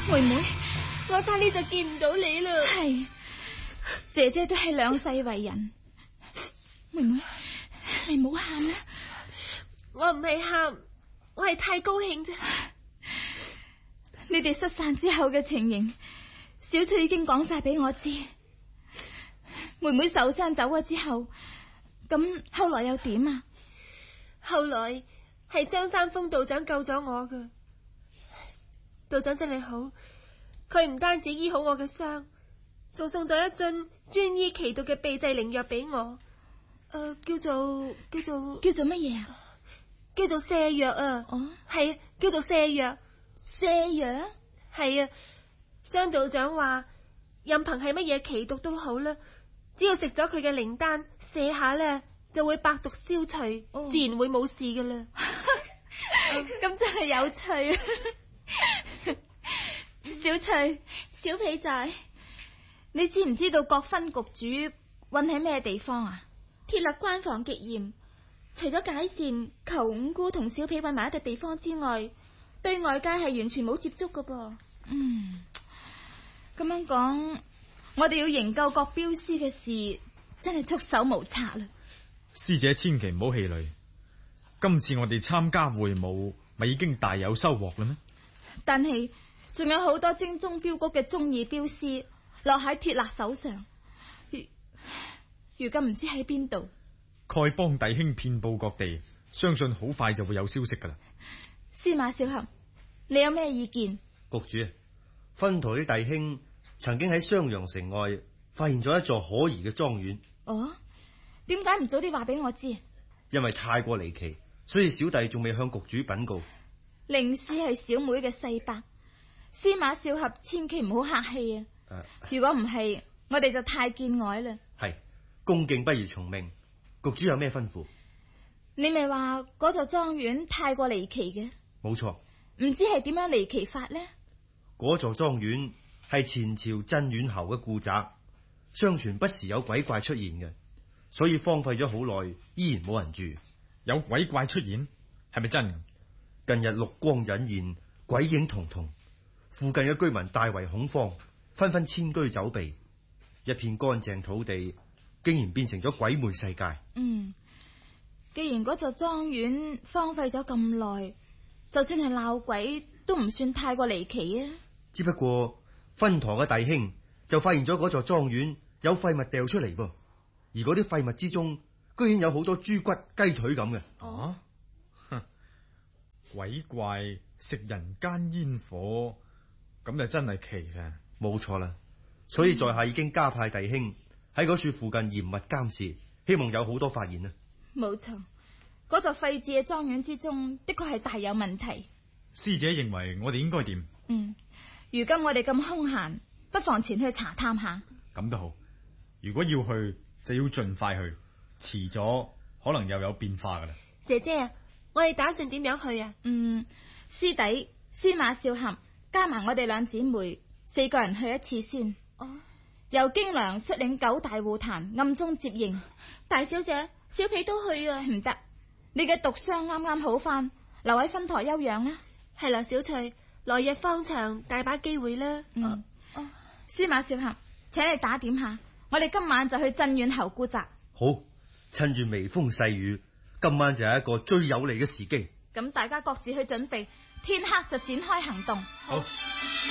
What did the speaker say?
妹妹， 我差啲就見唔到你啦。 係姐姐都係兩世為人，妹妹你唔好喊啦。 我唔係喊，我係太高興啫。 你哋失散之後嘅情形，小翠已經講晒俾我知。妹妹受傷走咗之後，咁後來又點啊？ 後來係張三豐道長救咗我噶，道長真係好，佢唔單止醫好我嘅傷，仲送咗一樽專醫奇毒嘅秘製靈藥俾我。叫做乜嘢啊？ 叫做瀉藥啊。 哦， 係啊，叫做瀉藥。 瀉藥？ 係啊，張道長話任憑係乜嘢奇毒都好啦，只要食咗佢嘅靈丹瀉下咧，就會百毒消除，自然會冇事噶啦。 咁真係有趣。小翠，小皮仔，你知唔知道國分局主困喺咩地方啊？ 鐵勒關防極嚴，除咗解善求五姑同小皮困埋一笪地方之外，對外界係完全冇接觸噶噃。 咁樣講，我哋要營救國鏢師嘅事，真係束手無策啦。 師姐千祈唔好氣餒，今次我哋參加會武，咪已經大有收穫啦咩？ 但係仲有好多精忠鏢局嘅忠義鏢師落喺鐵勒手上，如今唔知喺邊度。 丐幫弟兄遍布各地，相信好快就會有消息噶啦。 司馬少俠，你有咩意見？ 局主，分台啲弟兄曾經喺襄陽城外發現咗一座可疑嘅莊園。 哦，點解唔早啲話俾我知？ 因為太過離奇，所以小弟仲未向局主稟告。 靈師係小妹嘅世伯，司馬少俠千祈唔好客氣啊！如果唔係，我哋就太見外啦。 係，恭敬不如從命。局主有咩吩咐？ 你咪話嗰座莊園太過離奇嘅？ 冇錯。 唔知係點樣離奇法呢？ 嗰座莊園係前朝鎮遠侯嘅故宅，相傳不時有鬼怪出現嘅，所以荒廢咗好耐，依然冇人住。 有鬼怪出現，係咪真？ 近日綠光隱現，鬼影幢幢，附近嘅居民大為恐慌，紛紛遷居走避，一片乾淨土地竟然變成咗鬼魅世界。 既然嗰座莊園荒廢咗咁耐，就算係鬧鬼都唔算太過離奇啊。 只不過分堂嘅弟兄就發現咗嗰座莊園有廢物掉出嚟噃，而嗰啲廢物之中居然有好多豬骨雞腿咁嘅。 鬼怪食人間煙火，咁就真係奇啦。 冇錯啦，所以在下已經加派弟兄喺嗰處附近嚴密監視，希望有好多發現啊。 冇錯，嗰座廢置嘅莊園之中的確係大有問題。 師姐認為我哋應該點？ 如今我哋咁空閒，不妨前去查探下。 咁都好，如果要去就要盡快去，遲咗可能又有變化噶啦。 姐姐啊，我哋打算點樣去啊？ 師弟、司馬少俠加埋我哋兩姊妹4個人去一次先。由京良率領9大護壇暗中接應。 大小姐，小皮都去啊？ 唔得，你嘅毒傷啱啱好翻，留喺分台休養啦。 係啦，小翠，來日方長，大把機會啦。 司馬少俠，請你打點下，我哋今晚就去鎮遠侯故宅。 好，趁住微風細雨，今晚就係一個最有利嘅時機。 咁大家各自去準備，天黑就展開行動。 好。